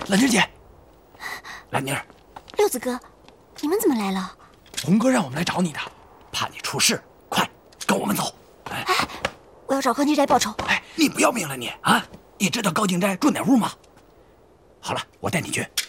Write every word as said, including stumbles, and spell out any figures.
兰妮姐，兰妮儿， 六子哥，你们怎么来了？ 红哥让我们来找你的，怕你出事，快跟我们走。哎， 哎，我要找高金斋报仇。 哎，你不要命了你啊！你知道高金斋住哪屋吗？好了，我带你去。